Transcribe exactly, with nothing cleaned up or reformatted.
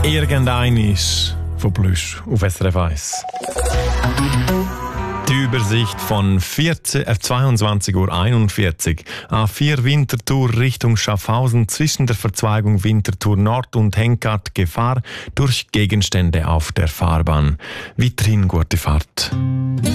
Irgendeines von Plüsch auf S R F eins. Die Übersicht von vierzehn, äh, zweiundzwanzig Uhr einundvierzig. A vier Winterthur Richtung Schaffhausen zwischen der Verzweigung Winterthur Nord und Henkart Gefahr durch Gegenstände auf der Fahrbahn. Weiterhin gute Fahrt.